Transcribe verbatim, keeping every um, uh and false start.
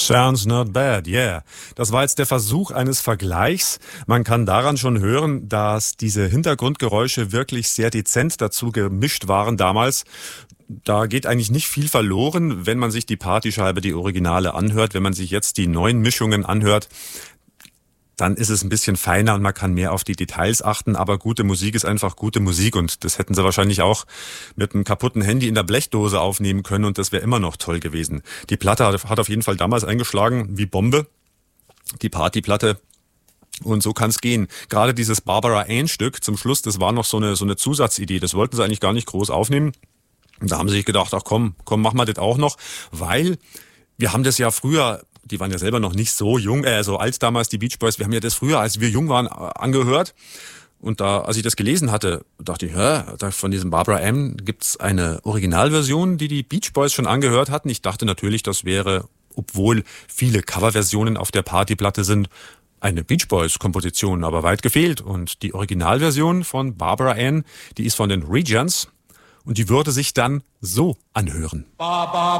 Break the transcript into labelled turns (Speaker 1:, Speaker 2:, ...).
Speaker 1: Sounds not bad, yeah. Das war jetzt der Versuch eines Vergleichs. Man kann daran schon hören, dass diese Hintergrundgeräusche wirklich sehr dezent dazu gemischt waren damals. Da geht eigentlich nicht viel verloren, wenn man sich die Partyscheibe, die Originale anhört. Wenn man sich jetzt die neuen Mischungen anhört, dann ist es ein bisschen feiner und man kann mehr auf die Details achten. Aber gute Musik ist einfach gute Musik und das hätten sie wahrscheinlich auch mit einem kaputten Handy in der Blechdose aufnehmen können und das wäre immer noch toll gewesen. Die Platte hat auf jeden Fall damals eingeschlagen wie Bombe, die Partyplatte. Und so kann es gehen. Gerade dieses Barbara Ann-Stück zum Schluss, das war noch so eine, so eine Zusatzidee. Das wollten sie eigentlich gar nicht groß aufnehmen. Und da haben sie sich gedacht, ach komm, komm, mach mal das auch noch, weil wir haben das ja früher, die waren ja selber noch nicht so jung, äh, so alt damals, die Beach Boys, wir haben ja das früher, als wir jung waren, angehört. Und da, als ich das gelesen hatte, dachte ich, hä, von diesem Barbara Ann gibt's eine Originalversion, die die Beach Boys schon angehört hatten. Ich dachte natürlich, das wäre, obwohl viele Coverversionen auf der Partyplatte sind, eine Beach Boys Komposition, aber weit gefehlt. Und die Originalversion von Barbara Ann, die ist von den Regents und die würde sich dann so anhören.